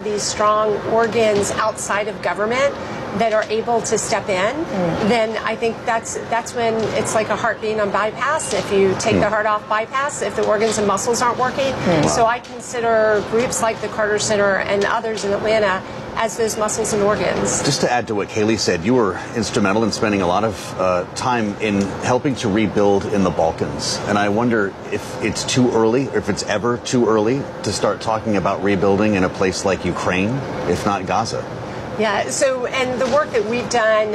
these strong organs outside of government that are able to step in, then I think that's when it's like a heart being on bypass. If you take the heart off bypass, if the organs and muscles aren't working. So I consider groups like the Carter Center and others in Atlanta as those muscles and organs. Just to add to what Kayleigh said, you were instrumental in spending a lot of time in helping to rebuild in the Balkans. And I wonder if it's too early, or if it's ever too early to start talking about rebuilding in a place like Ukraine, if not Gaza. Yeah, so, and the work that we've done,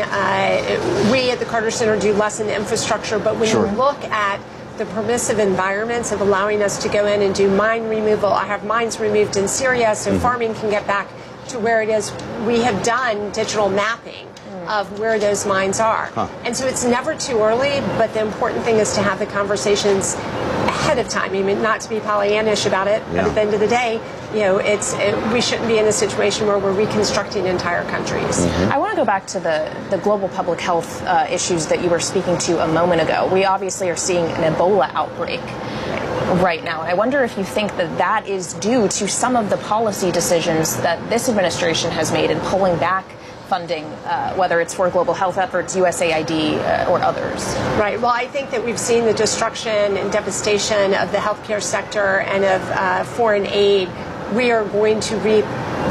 we at the Carter Center do less in infrastructure, but when you look at the permissive environments of allowing us to go in and do mine removal, I have mines removed in Syria, so farming can get back to where it is. We have done digital mapping of where those mines are. And so it's never too early, but the important thing is to have the conversations ahead of time. I mean, not to be Pollyannish about it, but at the end of the day, you know, we shouldn't be in a situation where we're reconstructing entire countries. I want to go back to the global public health issues that you were speaking to a moment ago. We obviously are seeing an Ebola outbreak right now. And I wonder if you think that that is due to some of the policy decisions that this administration has made in pulling back funding, whether it's for global health efforts, USAID, or others. Right. Well, I think that we've seen the destruction and devastation of the healthcare sector and of foreign aid. We are going to reap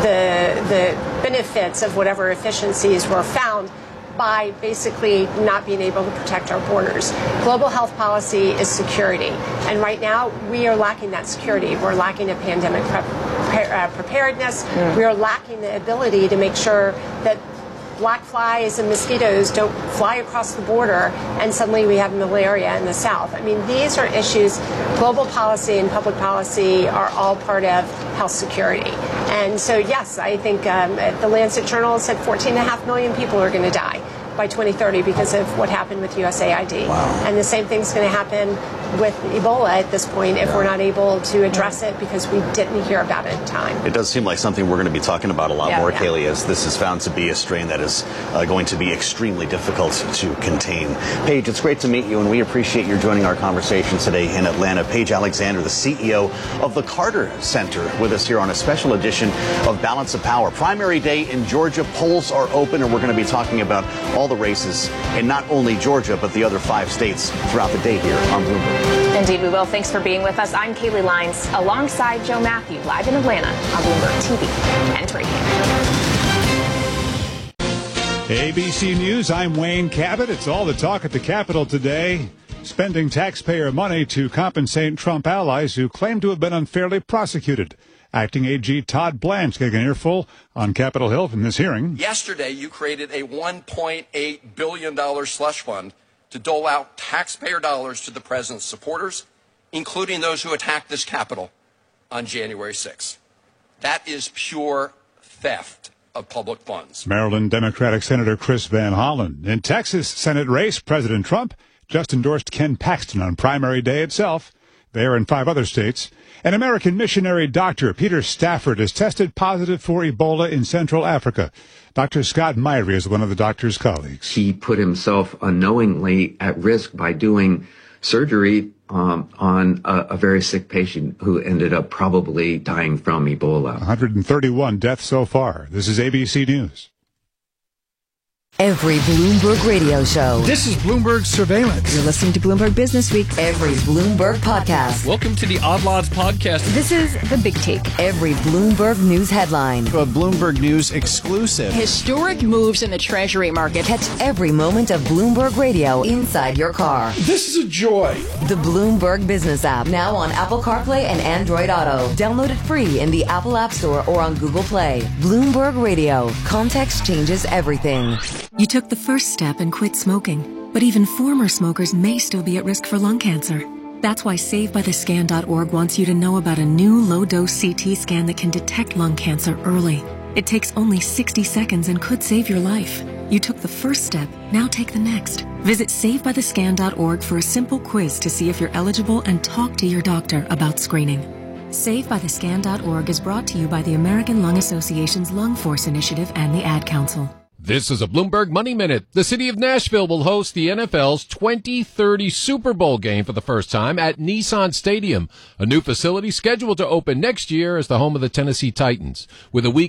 the benefits of whatever efficiencies were found by basically not being able to protect our borders. Global health policy is security. And right now, we are lacking that security. We're lacking a pandemic preparedness. We are lacking the ability to make sure that black flies and mosquitoes don't fly across the border and suddenly we have malaria in the south. I mean, these are issues, global policy and public policy are all part of health security. And so, yes, I think the Lancet Journal said 14.5 million people are going to die by 2030 because of what happened with USAID. Wow. And the same thing's going to happen with Ebola at this point if we're not able to address it because we didn't hear about it in time. It does seem like something we're going to be talking about a lot more, Kayleigh, as this is found to be a strain that is going to be extremely difficult to contain. Paige, it's great to meet you, and we appreciate you joining our conversation today in Atlanta. Paige Alexander, the CEO of the Carter Center, with us here on a special edition of Balance of Power. Primary day in Georgia. Polls are open, and we're going to be talking about all the races in not only Georgia, but the other 5 states throughout the day here on Bloomberg. Indeed, we will. Thanks for being with us. I'm Kayleigh Lines, alongside Joe Matthew, live in Atlanta on Bloomberg TV and radio. ABC News, I'm Wayne Cabot. It's all the talk at the Capitol today. Spending taxpayer money to compensate Trump allies who claim to have been unfairly prosecuted. Acting AG Todd Blanche getting an earful on Capitol Hill from this hearing. Yesterday, you created a $1.8 billion slush fund to dole out taxpayer dollars to the president's supporters, including those who attacked this Capitol on January 6th. That is pure theft of public funds. Maryland Democratic Senator Chris Van Hollen. In Texas Senate race, President Trump just endorsed Ken Paxton on primary day itself. There and 5 other states. An American missionary doctor, Peter Stafford, has tested positive for Ebola in Central Africa. Dr. Scott Myrie is one of the doctor's colleagues. He put himself unknowingly at risk by doing surgery on a very sick patient who ended up probably dying from Ebola. 131 deaths so far. This is ABC News. Every Bloomberg radio show. This is Bloomberg Surveillance. You're listening to Bloomberg Business Week. Every Bloomberg podcast. Welcome to the Odd Lots podcast. This is The Big Take. Every Bloomberg News headline. A Bloomberg News exclusive. Historic moves in the Treasury market. Catch every moment of Bloomberg radio inside your car. This is a joy. The Bloomberg Business app. Now on Apple CarPlay and Android Auto. Download it free in the Apple App Store or on Google Play. Bloomberg Radio. Context changes everything. You took the first step and quit smoking, but even former smokers may still be at risk for lung cancer. That's why SaveByTheScan.org wants you to know about a new low-dose CT scan that can detect lung cancer early. It takes only 60 seconds and could save your life. You took the first step, now take the next. Visit SaveByTheScan.org for a simple quiz to see if you're eligible and talk to your doctor about screening. SaveByTheScan.org is brought to you by the American Lung Association's Lung Force Initiative and the Ad Council. This is a Bloomberg Money Minute. The city of Nashville will host the NFL's 2030 Super Bowl game for the first time at Nissan Stadium, a new facility scheduled to open next year as the home of the Tennessee Titans. With a week